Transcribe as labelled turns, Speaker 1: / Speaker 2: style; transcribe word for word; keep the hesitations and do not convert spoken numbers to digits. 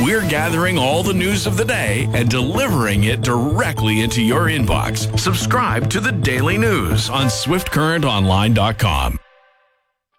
Speaker 1: We're gathering all the news of the day and delivering it directly into your inbox. Subscribe to the Daily News on swift current online dot com.